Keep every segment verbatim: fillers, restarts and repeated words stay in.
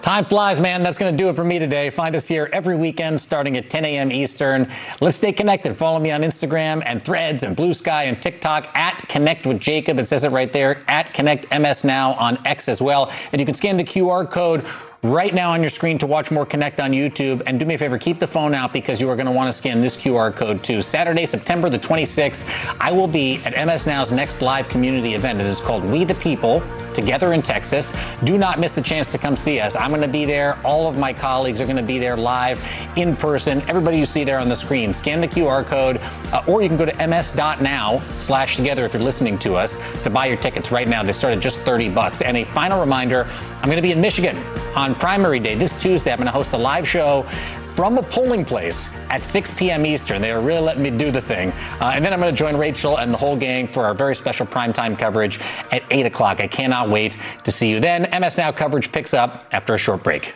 Time flies, man. That's going to do it for me today. Find us here every weekend starting at ten a.m. Eastern. Let's stay connected. Follow me on Instagram and Threads and Blue Sky and TikTok at Connect with Jacob. It says it right there, at Connect M S Now on X as well. And you can scan the Q R code right now on your screen to watch more Connect on YouTube. And do me a favor, keep the phone out because you are going to want to scan this Q R code too. Saturday, September the twenty-sixth, I will be at M S Now's next live community event. It is called We the People, together in Texas. Do not miss the chance to come see us. I'm going to be there. All of my colleagues are going to be there live in person. Everybody you see there on the screen, scan the Q R code, uh, or you can go to ms.now slash together if you're listening to us to buy your tickets right now. They start at just thirty bucks. And a final reminder, I'm going to be in Michigan on primary day this Tuesday. I'm going to host a live show from a polling place at six p.m. Eastern. They are really letting me do the thing. Uh, and then I'm going to join Rachel and the whole gang for our very special primetime coverage at eight o'clock. I cannot wait to see you then. M S Now coverage picks up after a short break.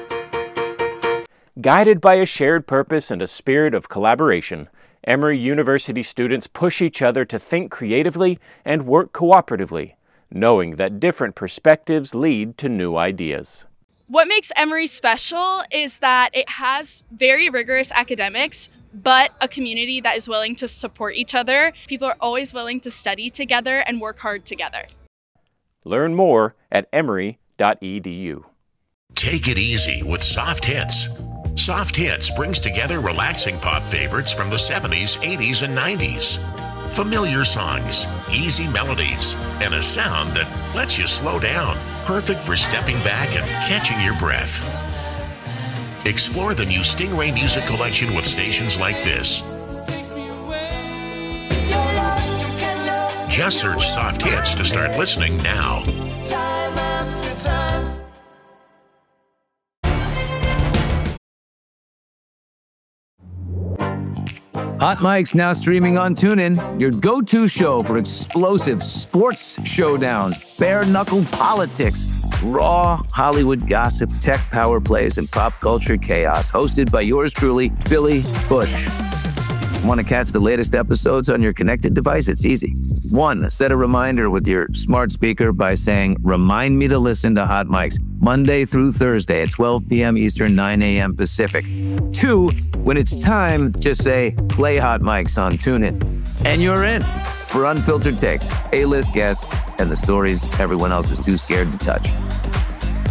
Guided by a shared purpose and a spirit of collaboration, Emory University students push each other to think creatively and work cooperatively, knowing that different perspectives lead to new ideas. What makes Emory special is that it has very rigorous academics, but a community that is willing to support each other. People are always willing to study together and work hard together. Learn more at emory dot e d u. Take it easy with Soft Hits. Soft Hits brings together relaxing pop favorites from the seventies, eighties, and nineties. Familiar songs, easy melodies, and a sound that lets you slow down. Perfect for stepping back and catching your breath. Explore the new Stingray Music Collection with stations like this. Just search Soft Hits to start listening now. Hot Mic's now streaming on TuneIn, your go-to show for explosive sports showdowns, bare-knuckle politics, raw Hollywood gossip, tech power plays, and pop culture chaos. Hosted by yours truly, Billy Bush. Want to catch the latest episodes on your connected device? It's easy. One, set a reminder with your smart speaker by saying, "Remind me to listen to Hot Mics Monday through Thursday at twelve p.m. Eastern, nine a.m. Pacific." Two, when it's time, just say, "Play Hot Mics on TuneIn." And you're in for unfiltered takes, A-list guests, and the stories everyone else is too scared to touch.